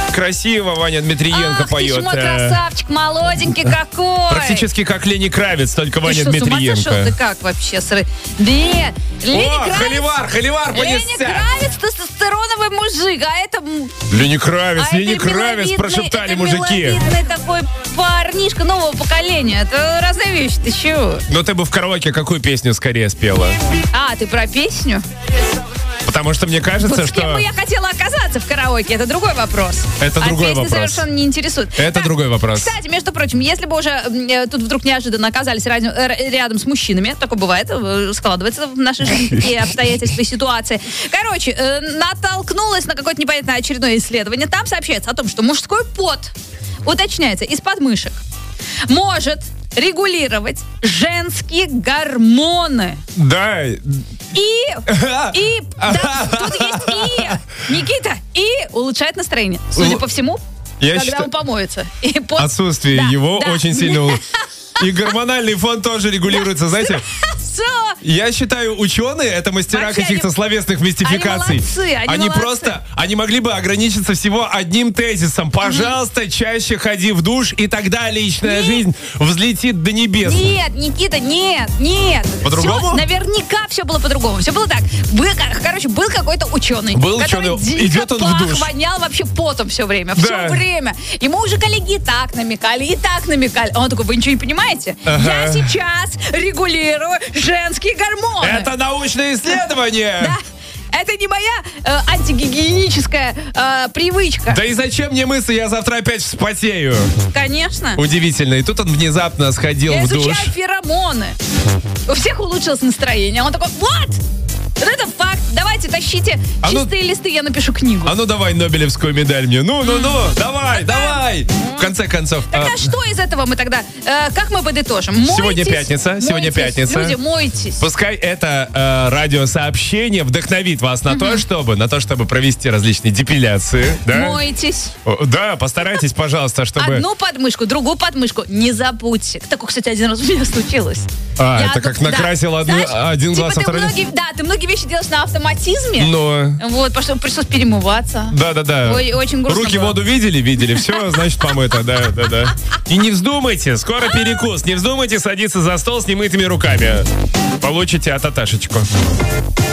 Красиво Ваня Дмитриенко поет. Ты ж мой красавчик, молоденький какой. Практически как Лени Кравец, только Ваня ты Дмитриенко. Ты с ума сошел? Ты как вообще? Нет, Холивар Лени понесся. Кравец тестостероновый мужик, а это... Лени Кравец, прошептали мужики. Это миловидный такой парнишка нового поколения. Это разные вещи, ты чего? Но ты бы в караоке какую песню скорее спела? А, ты про песню? Потому что мне кажется, с кем что... бы я хотела оказаться в караоке, это другой вопрос. Это другой песни вопрос. совершенно не интересует. Это другой вопрос. Кстати, между прочим, если бы уже тут вдруг неожиданно оказались рядом с мужчинами, такое бывает, складывается в нашей жизни и обстоятельства, и ситуации. Короче, натолкнулась на какое-то непонятное очередное исследование. Там сообщается о том, что мужской пот, уточняется, из подмышек, может регулировать женские гормоны. Да. Да, тут есть Никита, и улучшает настроение. Судя по всему, когда он помоется. Отсутствие его очень сильно... И гормональный фон тоже регулируется, знаете? Я считаю, ученые — это мастера вообще каких-то словесных мистификаций. Они молодцы. Они могли бы ограничиться всего одним тезисом. Пожалуйста, чаще ходи в душ, и тогда личная жизнь взлетит до небес. Нет, Никита, нет. По-другому? Наверняка все было по-другому. Все было так. Был какой-то ученый. Который идет он в душ. Вонял вообще потом все время. Да. Все время. Ему уже коллеги и так намекали. А он такой: вы ничего не понимаете? Я сейчас регулирую женские гормоны. Это научное исследование. Да. Это не моя антигигиеническая привычка. Да и зачем мне мыться? Я завтра опять вспотею. Конечно. Удивительно. И тут он внезапно сходил в душ. Я изучаю феромоны. У всех улучшилось настроение. Он такой: вот это факт. Давайте, тащите чистые листы, я напишу книгу. А ну давай Нобелевскую медаль мне. Ну, давай. В конце концов. Так а что из этого мы тогда? Как мы подытожим? Мойтесь, Сегодня пятница. Люди, мойтесь. Пускай это радиосообщение вдохновит вас на то, чтобы провести различные депиляции. Да? Мойтесь. Да, постарайтесь, пожалуйста, чтобы... Одну подмышку, другую подмышку не забудьте. Такое, кстати, один раз у меня случилось. Это как накрасил один глаз, а второй... Ты многие вещи делаешь на автоматизме. Но... Вот, потому что пришлось перемываться. Да. Ой, очень грустно Руки было. воду видели, все, значит, помыто, да. И не вздумайте, скоро перекус, не вздумайте садиться за стол с немытыми руками. Получите ататашечку.